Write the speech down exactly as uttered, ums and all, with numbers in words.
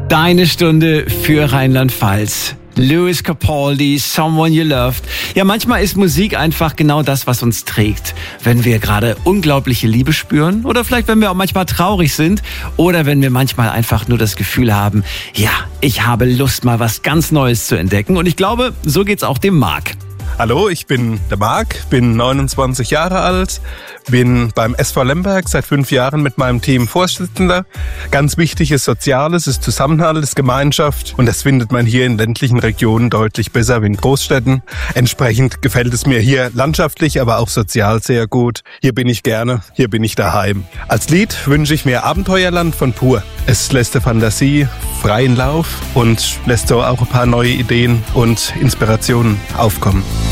Deine Stunde für Rheinland-Pfalz. Lewis Capaldi, Someone You Loved. Ja, manchmal ist Musik einfach genau das, was uns trägt. Wenn wir gerade unglaubliche Liebe spüren oder vielleicht, wenn wir auch manchmal traurig sind oder wenn wir manchmal einfach nur das Gefühl haben, ja, ich habe Lust, mal was ganz Neues zu entdecken. Und ich glaube, so geht's auch dem Marc. Hallo, ich bin der Marc, bin neunundzwanzig Jahre alt, bin beim S V Lemberg seit fünf Jahren mit meinem Team Vorsitzender. Ganz wichtig ist Soziales, ist Zusammenhalt, ist Gemeinschaft und das findet man hier in ländlichen Regionen deutlich besser wie in Großstädten. Entsprechend gefällt es mir hier landschaftlich, aber auch sozial sehr gut. Hier bin ich gerne, hier bin ich daheim. Als Lied wünsche ich mir Abenteuerland von Pur. Es lässt der Fantasie freien Lauf und lässt so auch ein paar neue Ideen und Inspirationen aufkommen.